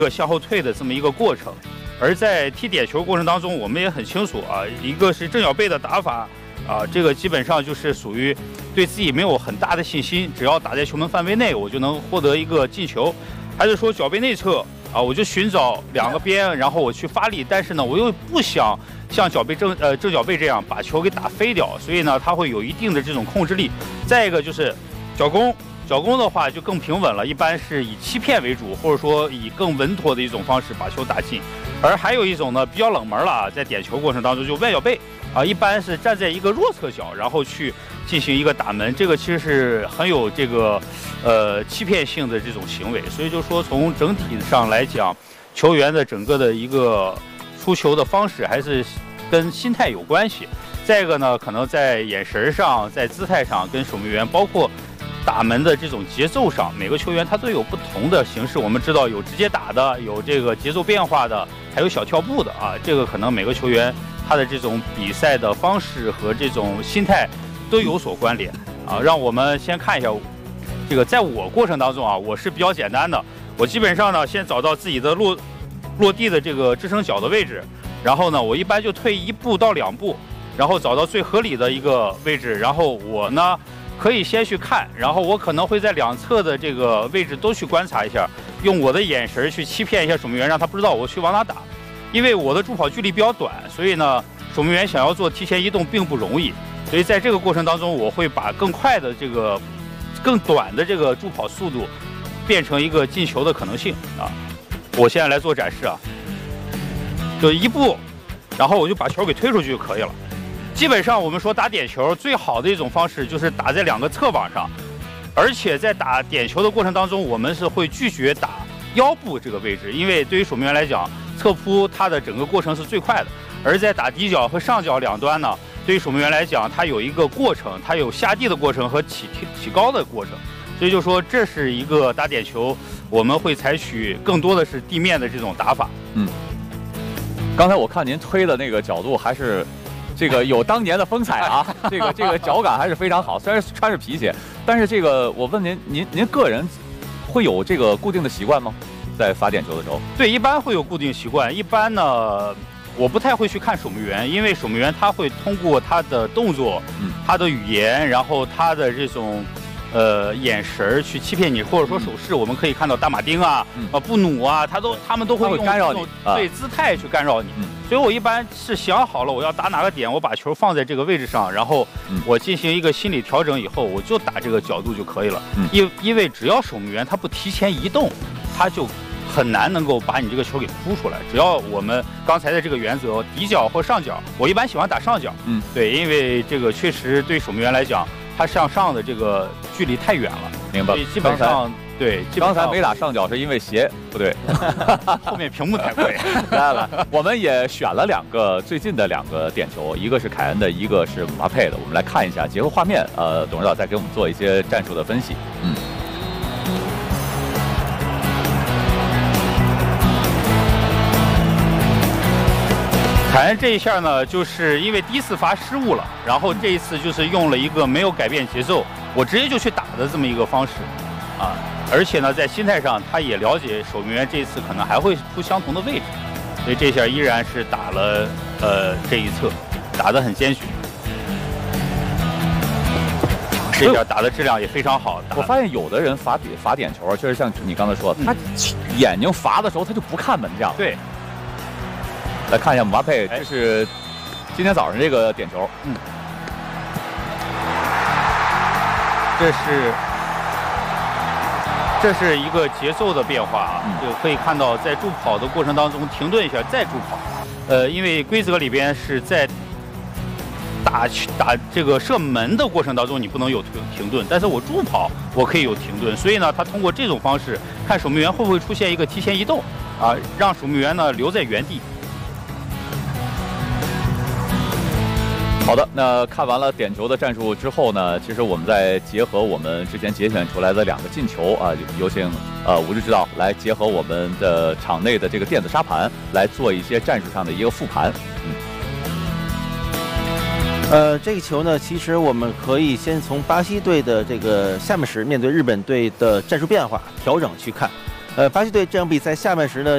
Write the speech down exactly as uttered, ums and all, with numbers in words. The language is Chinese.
个向后退的这么一个过程。而在踢点球过程当中，我们也很清楚啊，一个是正脚背的打法啊，这个基本上就是属于对自己没有很大的信心，只要打在球门范围内，我就能获得一个进球。还是说脚背内侧啊，我就寻找两个边，然后我去发力，但是呢，我又不想像脚背正呃正脚背这样把球给打飞掉，所以呢，它会有一定的这种控制力。再一个就是脚弓。脚弓的话就更平稳了，一般是以欺骗为主，或者说以更稳妥的一种方式把球打进。而还有一种呢比较冷门了啊，在点球过程当中就外脚背啊，一般是站在一个弱侧脚，然后去进行一个打门，这个其实是很有这个呃欺骗性的这种行为。所以就说从整体上来讲，球员的整个的一个出球的方式还是跟心态有关系。再一个呢，可能在眼神上、在姿态上，跟守门员包括打门的这种节奏上，每个球员他都有不同的形式。我们知道有直接打的，有这个节奏变化的，还有小跳步的啊。这个可能每个球员他的这种比赛的方式和这种心态都有所关联啊。让我们先看一下这个，在我过程当中啊，我是比较简单的，我基本上呢先找到自己的落落地的这个支撑脚的位置，然后呢我一般就退一步到两步，然后找到最合理的一个位置，然后我呢可以先去看，然后我可能会在两侧的这个位置都去观察一下，用我的眼神去欺骗一下守门员，让他不知道我去往哪打。因为我的助跑距离比较短，所以呢，守门员想要做提前移动并不容易。所以在这个过程当中，我会把更快的这个、更短的这个助跑速度，变成一个进球的可能性啊。我现在来做展示啊，就一步，然后我就把球给推出去就可以了。基本上我们说打点球最好的一种方式就是打在两个侧网上，而且在打点球的过程当中，我们是会拒绝打腰部这个位置，因为对于守门员来讲，侧扑它的整个过程是最快的。而在打底角和上角两端呢，对于守门员来讲，它有一个过程，它有下地的过程和起起高的过程。所以就说这是一个打点球，我们会采取更多的是地面的这种打法。 嗯，刚才我看您推的那个角度还是。这个有当年的风采啊，这个这个脚感还是非常好。虽然穿着皮鞋，但是这个我问您，您您个人会有这个固定的习惯吗？在罚点球的时候？ 对，一般会有固定习惯。一般呢，我不太会去看守门员，因为守门员他会通过他的动作、嗯、他的语言，然后他的这种呃眼神去欺骗你，或者说手势。嗯、我们可以看到大马丁啊、嗯、啊布努啊，他都他们都会用干扰你， 对姿态去干扰你。嗯所以我一般是想好了我要打哪个点，我把球放在这个位置上，然后我进行一个心理调整以后，我就打这个角度就可以了。嗯、因因为只要守门员他不提前移动，他就很难能够把你这个球给扑出来。只要我们刚才的这个原则，底角或上角，我一般喜欢打上角。嗯，对，因为这个确实对守门员来讲，他向上的这个距离太远了。 明白。 所以基本上。对， 刚才没打上角是因为鞋不对， 后面屏幕太贵。 来来，我们也选了两个最近的两个点球，一个是凯恩的，一个是姆巴佩的。我们来看一下，结合画面，呃，董指导再给我们做一些战术的分析。嗯。 凯恩这一下呢，就是因为第一次罚失误了，然后这一次就是用了一个没有改变节奏，我直接就去打的这么一个方式，啊。而且呢，在心态上，他也了解守门员这一次可能还会出相同的位置，所以这下依然是打了呃这一侧，打得很艰巨。这下打的质量也非常好。 我发现有的人罚点罚点球，确实像你刚才说的，他眼睛罚的时候他就不看门将。 对。 来看一下姆巴佩，这是今天早上这个点球。嗯。 这是。这是一个节奏的变化啊，就可以看到在助跑的过程当中停顿一下再助跑，呃，因为规则里边是在打打这个射门的过程当中你不能有停停顿，但是我助跑我可以有停顿，所以呢，他通过这种方式看守门员会不会出现一个提前移动啊，让守门员呢留在原地。 好的，那看完了点球的战术之后呢，其实我们再结合我们之前节选出来的两个进球啊，有请呃吴指指导来结合我们的场内的这个电子沙盘来做一些战术上的一个复盘。嗯， 呃，这个球呢，其实我们可以先从巴西队的这个下半时面对日本队的战术变化调整去看。呃，巴西队这场比赛下半时呢。